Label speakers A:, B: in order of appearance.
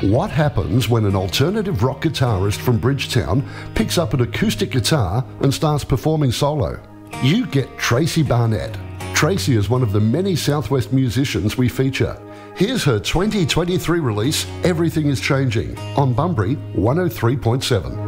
A: What happens when an alternative rock guitarist from Bridgetown picks up an acoustic guitar and starts performing solo? You get Tracy Barnett. Tracy is one of the many Southwest musicians we feature. Here's her 2023 release, Everything is Changing, on Bunbury 103.7.